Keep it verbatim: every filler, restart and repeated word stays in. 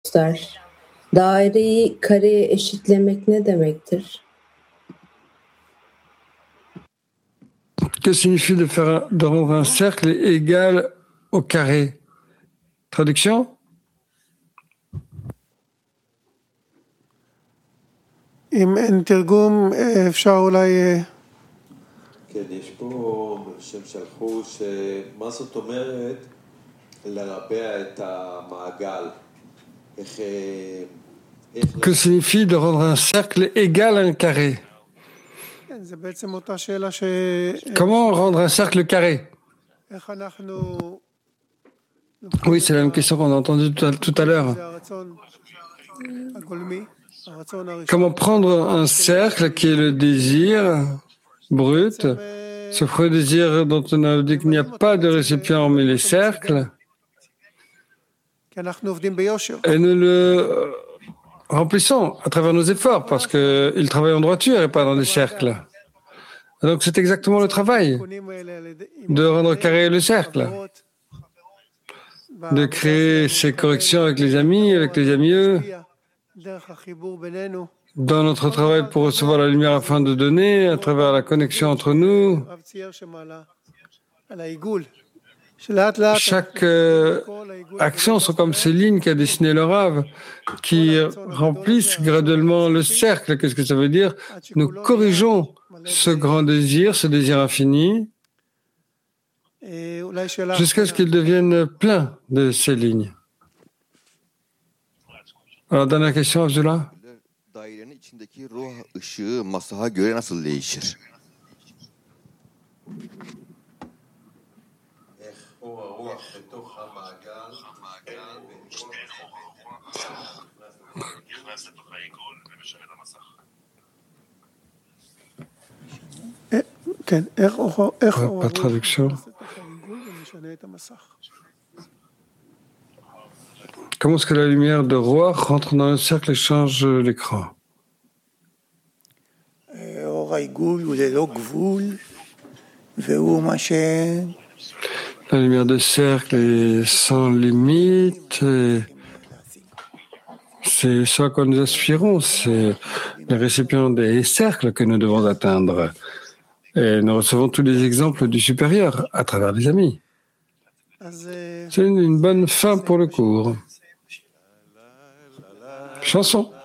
göster. Daireyi kareye eşitlemek ne demektir? Que signifie de faire de rendre un cercle égal au carré? Traduction? אם אין תרגום, אפשר אולי... כן, יש פה שהם שלחו שמה זאת אומרת לרבע את המעגל. איך... Que signifie de rendre un cercle égal à un carré? כן, זה בעצם אותה שאלה ש... Comment rendre un cercle carré? איך אנחנו... Oui, c'est la même question qu'on a entendue tout à, tout à l'heure. Comment prendre un cercle qui est le désir brut, ce fruit désir dont on a dit qu'il n'y a pas de récipient hormis les cercles, et nous le remplissons à travers nos efforts parce qu'il travaille en droiture et pas dans des cercles. Et donc c'est exactement le travail de rendre carré le cercle, de créer ces corrections avec les amis, avec les amieux, dans notre travail pour recevoir la lumière afin de donner, à travers la connexion entre nous. Chaque euh, action sont comme ces lignes qu'a dessiné le Rav, qui remplissent graduellement le cercle. Qu'est-ce que ça veut dire? Nous corrigeons ce grand désir, ce désir infini, jusqu'à ce qu'il devienne plein de ces lignes. Alors, dernière question, Abdullah. Pas de traduction. Comment est-ce que la lumière de roi rentre dans le cercle et change l'écran? La lumière de cercle est sans limite. C'est ce à quoi nous aspirons. C'est les récipients des cercles que nous devons atteindre. Et nous recevons tous les exemples du supérieur à travers les amis. C'est une, une bonne fin pour le cours. Chanson.